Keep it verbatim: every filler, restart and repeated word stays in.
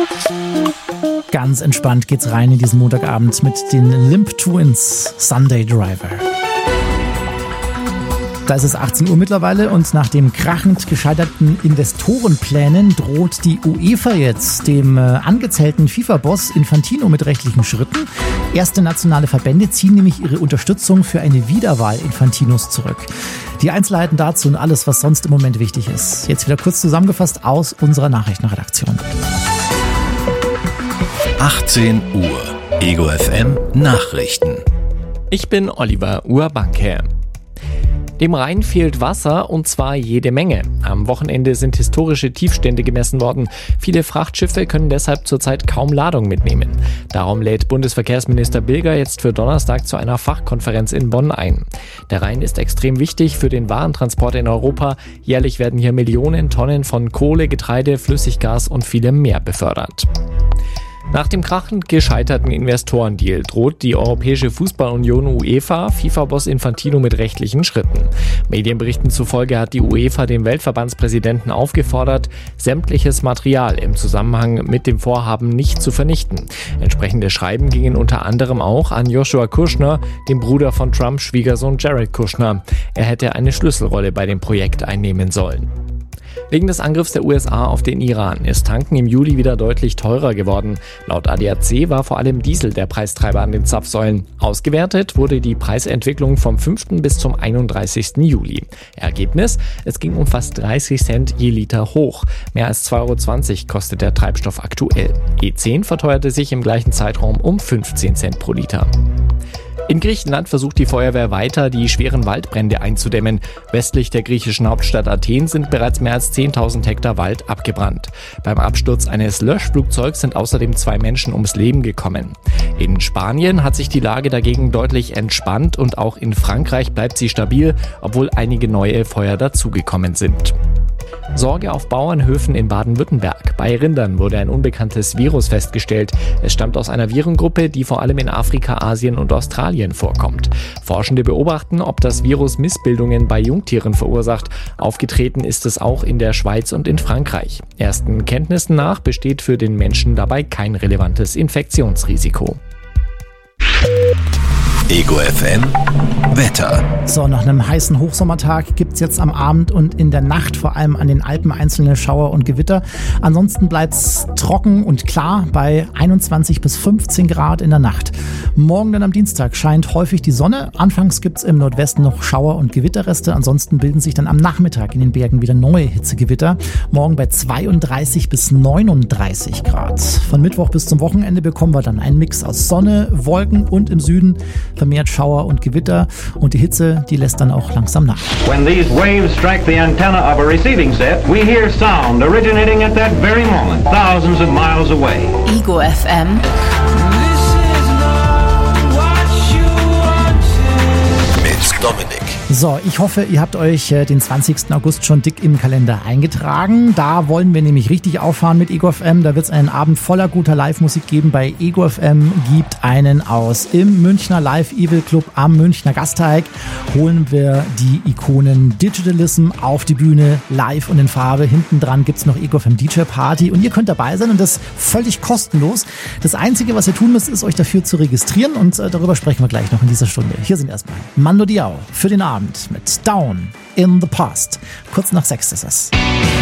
Ganz entspannt geht's rein in diesen Montagabend mit den Limp Twins Sunday Driver. Da ist es achtzehn Uhr mittlerweile und nach den krachend gescheiterten Investorenplänen droht die UEFA jetzt dem äh, angezählten FIFA-Boss Infantino mit rechtlichen Schritten. Erste nationale Verbände ziehen nämlich ihre Unterstützung für eine Wiederwahl Infantinos zurück. Die Einzelheiten dazu und alles, was sonst im Moment wichtig ist. Jetzt wieder kurz zusammengefasst aus unserer Nachrichtenredaktion. achtzehn Uhr, Ego F M Nachrichten. Ich bin Oliver Urbanke. Dem Rhein fehlt Wasser und zwar jede Menge. Am Wochenende sind historische Tiefstände gemessen worden. Viele Frachtschiffe können deshalb zurzeit kaum Ladung mitnehmen. Darum lädt Bundesverkehrsminister Bilger jetzt für Donnerstag zu einer Fachkonferenz in Bonn ein. Der Rhein ist extrem wichtig für den Warentransport in Europa. Jährlich werden hier Millionen Tonnen von Kohle, Getreide, Flüssiggas und vielem mehr befördert. Nach dem krachend gescheiterten Investorendeal droht die Europäische Fußballunion UEFA FIFA-Boss Infantino mit rechtlichen Schritten. Medienberichten zufolge hat die UEFA den Weltverbandspräsidenten aufgefordert, sämtliches Material im Zusammenhang mit dem Vorhaben nicht zu vernichten. Entsprechende Schreiben gingen unter anderem auch an Joshua Kushner, dem Bruder von Trumps Schwiegersohn Jared Kushner. Er hätte eine Schlüsselrolle bei dem Projekt einnehmen sollen. Wegen des Angriffs der U S A auf den Iran ist Tanken im Juli wieder deutlich teurer geworden. Laut A D A C war vor allem Diesel der Preistreiber an den Zapfsäulen. Ausgewertet wurde die Preisentwicklung vom fünften bis zum einunddreißigsten Juli. Ergebnis? Es ging um fast dreißig Cent je Liter hoch. Mehr als zwei Euro zwanzig kostet der Treibstoff aktuell. E zehn verteuerte sich im gleichen Zeitraum um fünfzehn Cent pro Liter. In Griechenland versucht die Feuerwehr weiter, die schweren Waldbrände einzudämmen. Westlich der griechischen Hauptstadt Athen sind bereits mehr als zehntausend Hektar Wald abgebrannt. Beim Absturz eines Löschflugzeugs sind außerdem zwei Menschen ums Leben gekommen. In Spanien hat sich die Lage dagegen deutlich entspannt und auch in Frankreich bleibt sie stabil, obwohl einige neue Feuer dazugekommen sind. Sorge auf Bauernhöfen in Baden-Württemberg. Bei Rindern wurde ein unbekanntes Virus festgestellt. Es stammt aus einer Virengruppe, die vor allem in Afrika, Asien und Australien vorkommt. Forschende beobachten, ob das Virus Missbildungen bei Jungtieren verursacht. Aufgetreten ist es auch in der Schweiz und in Frankreich. Ersten Kenntnissen nach besteht für den Menschen dabei kein relevantes Infektionsrisiko. Ego F M Wetter. So, nach einem heißen Hochsommertag gibt es jetzt am Abend und in der Nacht vor allem an den Alpen einzelne Schauer und Gewitter. Ansonsten bleibt es trocken und klar bei einundzwanzig bis fünfzehn Grad in der Nacht. Morgen dann am Dienstag scheint häufig die Sonne. Anfangs gibt es im Nordwesten noch Schauer- und Gewitterreste. Ansonsten bilden sich dann am Nachmittag in den Bergen wieder neue Hitzegewitter. Morgen bei zweiunddreißig bis neununddreißig Grad. Von Mittwoch bis zum Wochenende bekommen wir dann einen Mix aus Sonne, Wolken und im Süden vermehrt Schauer und Gewitter. Und die Hitze, die lässt dann auch langsam nach. When these waves strike the antenna of a receiving set, we hear sound originating at that very moment, thousands of miles away. Ego F M. Mit Dominik. So, ich hoffe, ihr habt euch äh, den zwanzigsten August schon dick im Kalender eingetragen. Da wollen wir nämlich richtig auffahren mit Ego F M. Da wird es einen Abend voller guter Live-Musik geben. Bei Ego F M gibt einen aus. Im Münchner Live Evil Club am Münchner Gasteig holen wir die Ikonen Digitalism auf die Bühne, live und in Farbe. Hinten dran gibt es noch Ego F M D J Party und ihr könnt dabei sein und das völlig kostenlos. Das Einzige, was ihr tun müsst, ist euch dafür zu registrieren und äh, darüber sprechen wir gleich noch in dieser Stunde. Hier sind erstmal Mando Diao für den Abend mit Down in the Past. Kurz nach sechs ist es.